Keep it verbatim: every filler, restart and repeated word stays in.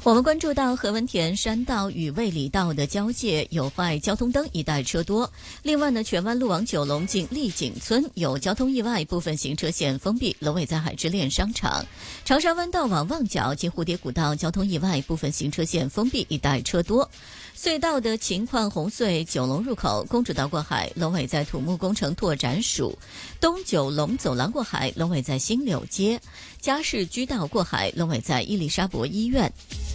我们关注到何文田山道与卫理道的交界有坏交通灯，一带车多。另外呢，荃湾路往九龙近丽景村有交通意外，部分行车线封闭。龙尾在海之恋商场。长沙湾道往旺角近蝴蝶谷道交通意外，部分行车线封闭，一带车多。隧道的情况，红隧九龙入口公主道过海，龙尾在土木工程拓展署；东九龙走廊过海，龙尾在新柳街；嘉市居道过海，龙尾在伊丽莎白医院。